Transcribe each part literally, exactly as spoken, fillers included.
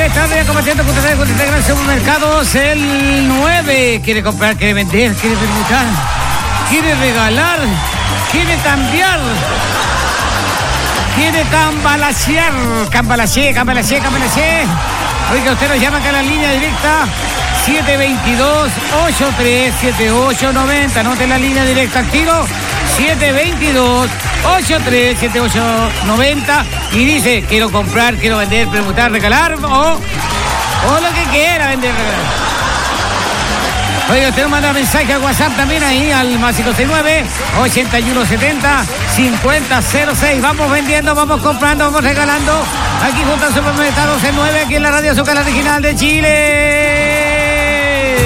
buenas tardes, comerciante punto c con Integral Supermercados. El nueve quiere comprar, quiere vender, quiere permutar, quiere regalar, quiere cambiar, quiere cambalachear, cambalache, cambalache, cambalache. Oiga, usted nos llama acá a la línea directa siete dos dos, ocho tres siete ocho nueve cero. Anote la línea directa al tiro. siete dos dos, ocho tres siete ocho nueve cero. Y dice, quiero comprar, quiero vender, preguntar, regalar o, o lo que quiera vender, regalar. Oiga, usted nos manda mensaje a WhatsApp también ahí al más cinco seis nueve, ochenta y uno setenta, cincuenta cero seis. Vamos vendiendo, vamos comprando, vamos regalando. Aquí junto al Supermercados el nueve, aquí en la Radio Azúcar Original de Chile.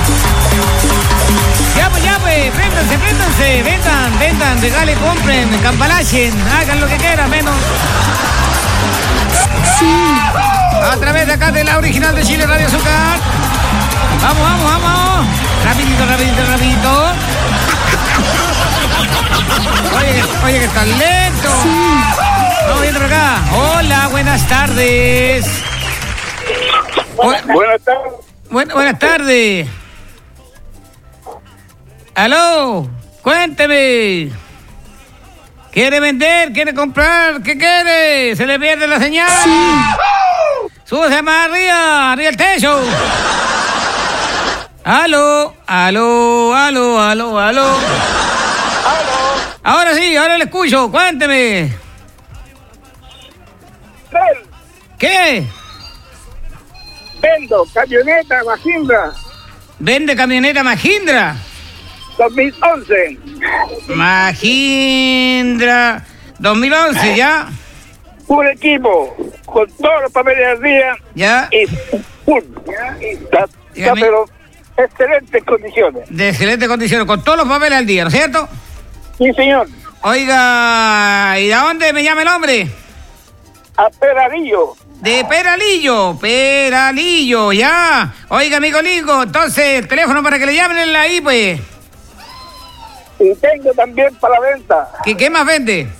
Ya pues, ya pues, préndanse, préndanse, vendan, vendan, regalen, compren, campalachen, hagan lo que quieran, menos. Sí. A través de acá de la Original de Chile, Radio Azúcar. Vamos, vamos, vamos. Rapidito, rapidito, rapidito. Oye, oye, que están lentos. Sí. Vamos viendo por acá. Hola, buenas tardes. Buenas, buenas tardes. Bu- buenas tardes. Aló, cuénteme. ¿Quiere vender? ¿Quiere comprar? ¿Qué quiere? ¿Se le pierde la señal? Sí. Súbase más arriba, arriba el techo. Aló, aló, aló, aló, aló. Aló. Ahora sí, ahora le escucho, cuénteme. ¿Qué? Vendo camioneta Mahindra ¿Vende camioneta Mahindra? dos mil once. Mahindra dos mil once, ¿ya? Un equipo con todos los papeles al día. ¿Ya? Y full. Está, está Dígame. pero excelentes condiciones. De excelentes condiciones, con todos los papeles al día, ¿no es cierto? Sí, señor. Oiga, ¿y de dónde me llama el hombre? A Peralillo. De Peralillo, Peralillo, ya. Oiga, amigo Lingo, entonces, el teléfono para que le llamen ahí, pues. Y tengo también para venta ¿Qué, qué más vende?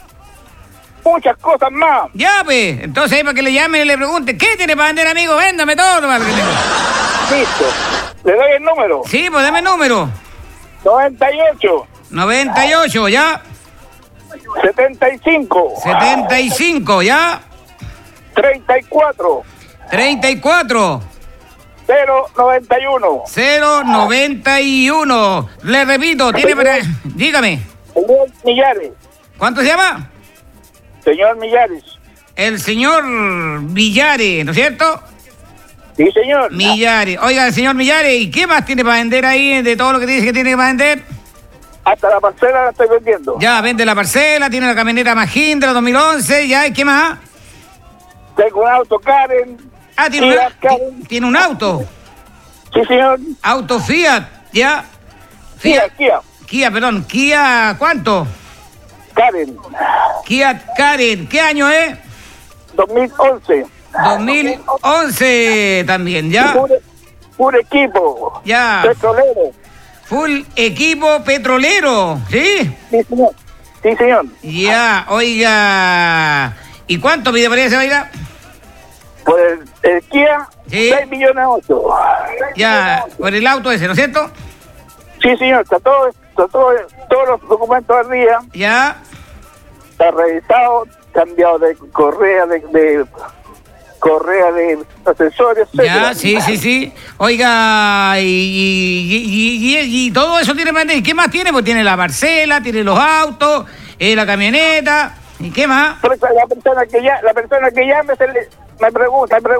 muchas cosas más. Ya, pues. Entonces, ahí para que le llamen y le pregunten, ¿qué tiene para vender, amigo? Véndame todo lo que tengo. Listo. Le doy el número. Sí, pues dame el número. noventa y ocho. noventa y ocho, ya. setenta y cinco. setenta y cinco, ya. treinta y cuatro. treinta y cuatro. cero noventa y uno. cero noventa y uno. Le repito, tiene para... Dígame. Señor Millares. ¿Cuánto se llama? Señor Millares. El señor Villares, ¿no es cierto? Sí, señor. Millares. Oiga, el señor Millares, ¿y qué más tiene para vender ahí de todo lo que dice que tiene para vender? Hasta la parcela la estoy vendiendo. Ya, vende la parcela, tiene la camioneta Mahindra dos mil once, ya, ¿y qué más? Tengo un auto Karen. Ah, tiene, Fiat una- Karen. tiene un auto. Sí, señor. Auto Fiat, ya. Kia, Kia. Kia, perdón, Kia, ¿cuánto? Karen. Kia Karen, ¿qué año es? dos mil once. dos mil once también, ya. Un, un equipo. Ya. Petrolero. Full equipo petrolero, ¿sí? Sí, señor. Sí, señor. Ya, oiga. ¿Y cuánto pide por ese, oiga? Por el, el Kia, Sí. seis millones ocho. Ya, por el auto ese, ¿no es cierto? Sí, señor. Está todo, está todo, todos los documentos al día. Ya. Está revisado, cambiado de correa, de, de correa de accesorios. Ya, etcétera. sí, sí, sí. Oiga, y, y, y, y- y todo eso tiene para vender. ¿Y qué más tiene? Pues tiene la parcela, tiene los autos, eh, la camioneta. ¿Y qué más? Pero la persona que ya, la persona que llame se le, me pregunta, me pregunta.